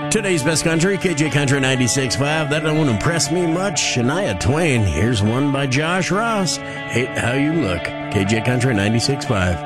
Today's best country, KJ Country 96.5. That don't impress me much. Shania Twain. Here's one by Josh Ross. Hate How You Look. KJ Country 96.5.